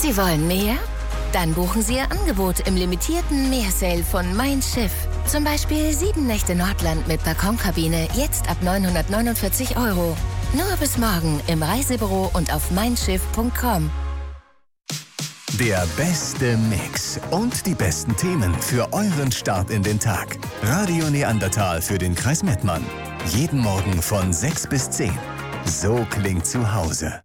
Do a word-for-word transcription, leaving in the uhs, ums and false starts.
Sie wollen mehr? Dann buchen Sie Ihr Angebot im limitierten Meersale von Mein Schiff. Zum Beispiel sieben Nächte Nordland mit Balkonkabine jetzt ab neunhundertneunundvierzig Euro. Nur bis morgen im Reisebüro und auf mein schiff punkt com. Der beste Mix und die besten Themen für euren Start in den Tag. Radio Neandertal für den Kreis Mettmann. Jeden Morgen von sechs bis zehn. So klingt zu Hause.